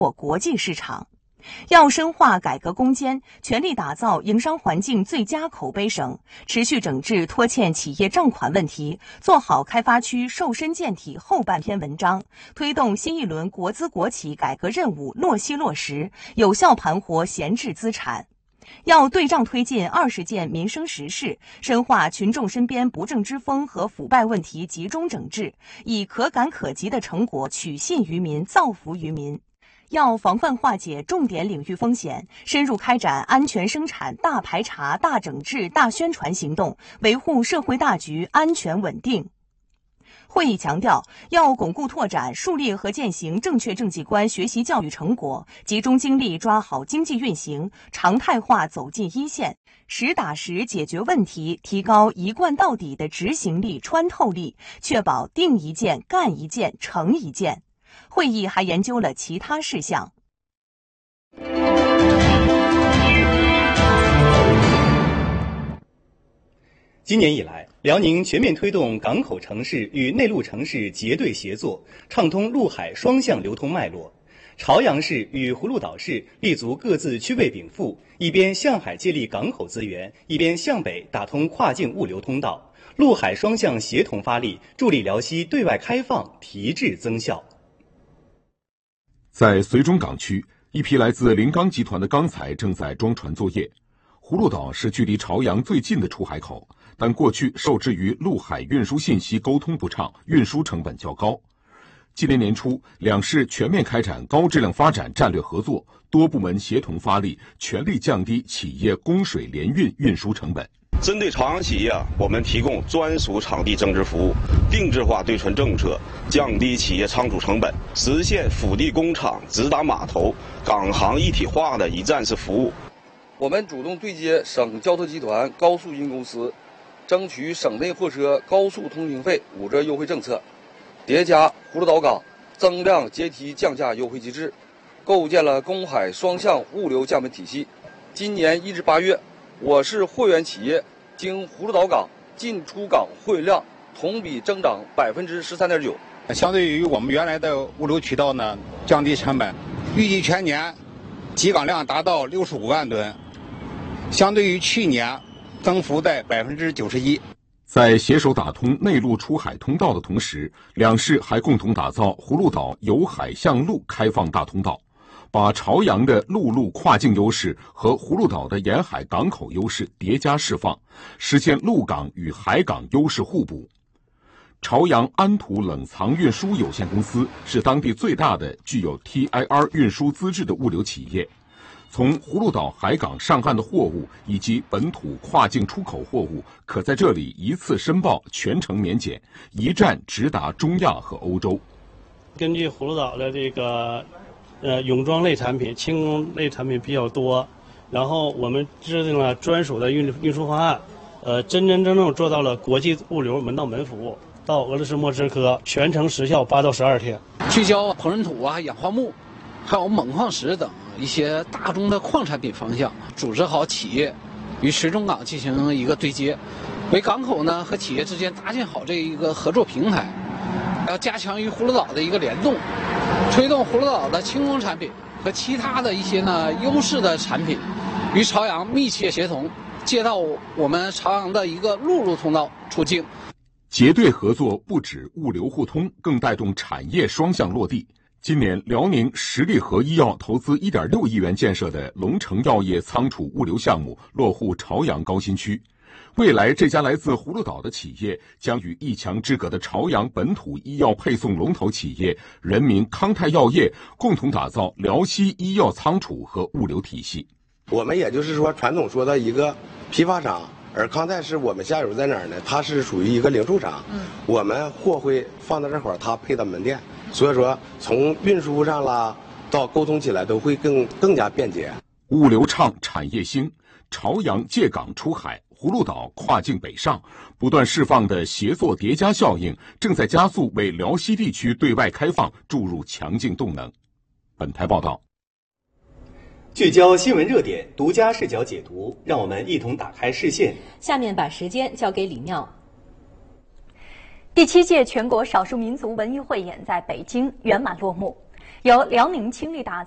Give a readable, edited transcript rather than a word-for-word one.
国际市场。要深化改革攻坚，全力打造营商环境最佳口碑省，持续整治拖欠企业账款问题，做好开发区瘦身健体后半篇文章，推动新一轮国资国企改革任务落细落实，有效盘活闲置资产。要对仗推进20件民生实事，深化群众身边不正之风和腐败问题集中整治，以可感可及的成果取信于民、造福于民。要防范化解重点领域风险，深入开展安全生产大排查、大整治、大宣传行动，维护社会大局安全稳定。会议强调，要巩固拓展、树立和践行正确政绩观学习教育成果，集中精力抓好经济运行，常态化走进一线，实打实解决问题，提高一贯到底的执行力、穿透力，确保定一件、干一件、成一件。会议还研究了其他事项。 今年以来，辽宁全面推动港口城市与内陆城市结对协作，畅通陆海双向流通脉络。朝阳市与葫芦岛市立足各自区位禀赋，一边向海借力港口资源，一边向北打通跨境物流通道，陆海双向协同发力，助力辽西对外开放提质增效。 在绥中港区，一批来自临钢集团的钢材正在装船作业。葫芦岛是距离朝阳最近的出海口，但过去受制于陆海运输信息沟通不畅，运输成本较高。今年年初，两市全面开展高质量发展战略合作，多部门协同发力，全力降低企业供水联运运输成本。 针对朝阳企业，我们提供专属场地增值服务，定制化对存政策，降低企业仓储成本，实现腹地工厂、直达码头、港航一体化的一站式服务。 我们主动对接省交特集团高速运公司，争取省内货车高速通行费5折优惠政策，叠加葫芦岛港增量阶梯降价优惠机制，构建了公海双向物流降本体系。今年1至8月，我市货源企业经葫芦岛港进出港货运量同比增长13.9%。 相对于我们原来的物流渠道呢，降低成本，预计全年集港量达到65万吨，相对于去年增幅在91%。 在携手打通内陆出海通道的同时，两市还共同打造葫芦岛由海向陆开放大通道，把朝阳的陆路跨境优势和葫芦岛的沿海港口优势叠加释放，实现陆港与海港优势互补。朝阳安土冷藏运输有限公司是当地最大的具有 TIR 运输资质的物流企业，从葫芦岛海港上岸的货物以及本土跨境出口货物，可在这里一次申报，全程免检，一站直达中亚和欧洲。 根据葫芦岛的这个泳装类产品、轻工类产品比较多，然后我们制定了专属的运输方案，真正做到了国际物流门到门服务，到俄罗斯莫斯科全程时效8到12天。 聚焦混凝土啊、氧化木，还有锰矿石等一些大宗的矿产品方向，组织好企业与绥中港进行一个对接，为港口呢和企业之间搭建好这一个合作平台，要加强与葫芦岛的一个联动，推动葫芦岛的轻工产品和其他的一些呢优势的产品与朝阳密切协同，借到我们朝阳的一个陆路通道出境。 结对合作不止物流互通，更带动产业双向落地。今年，辽宁实力和医药投资1.6亿元建设的龙城药业仓储物流项目落户朝阳高新区。未来，这家来自葫芦岛的企业将与一墙之隔的朝阳本土医药配送龙头企业人民康泰药业共同打造辽西医药仓储和物流体系。 我们也就是说，传统说的一个批发商，而康泰是我们下游在哪儿呢？它是属于一个零售商，我们货会放到这块儿，它配到门店，所以说从运输上啦到沟通起来都会更加便捷。 物流畅，产业兴，朝阳借港出海，葫芦岛跨境北上，不断释放的协作叠加效应，正在加速为辽西地区对外开放注入强劲动能。本台报道。 聚焦新闻热点，独家视角解读，让我们一同打开视线。 下面把时间交给李妙。第7届全国少数民族文艺汇演在北京圆满落幕，由辽宁倾力打造